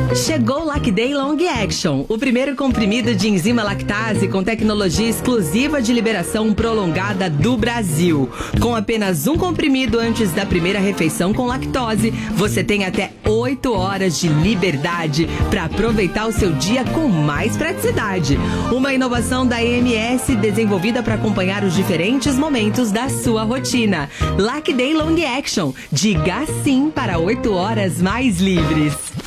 Chegou o Lacday Long Action, o primeiro comprimido de enzima lactase com tecnologia exclusiva de liberação prolongada do Brasil. Com apenas um comprimido antes da primeira refeição com lactose, você tem até 8 horas de liberdade para aproveitar o seu dia com mais praticidade. Uma inovação da EMS desenvolvida para acompanhar os diferentes momentos da sua rotina. Lacday Long Action, diga sim para 8 horas mais livres.